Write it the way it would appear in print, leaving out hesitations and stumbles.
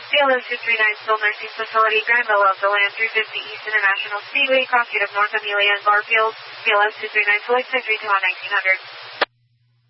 BLS 239 Skilled Nursing Facility, Granville, Land 350 East International Speedway, cross street of North Amelia and Barfield. BLS 239 select entry to 1900.